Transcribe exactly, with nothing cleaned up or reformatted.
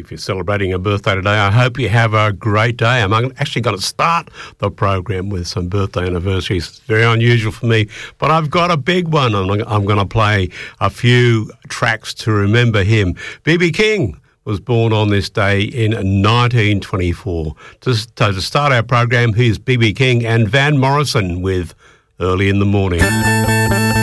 If you're celebrating a birthday today, I hope you have a great day. I'm actually going to start the program with some birthday anniversaries. It's very unusual for me, but I've got a big one. I'm, I'm going to play a few tracks to remember him. B B King was born on this day in nineteen twenty-four. To, to start our program, here's B B King and Van Morrison with Early in the Morning.